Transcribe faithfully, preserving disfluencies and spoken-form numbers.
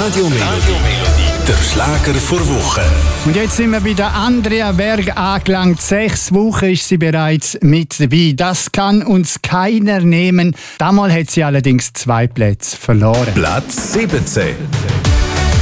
Radio Melodie, der Schlager vor Woche. Und jetzt sind wir bei der Andrea Berg angelangt. Sechs Wochen ist sie bereits mit dabei. Das kann uns keiner nehmen. Damals hat sie allerdings zwei Plätze verloren. Platz siebzehn.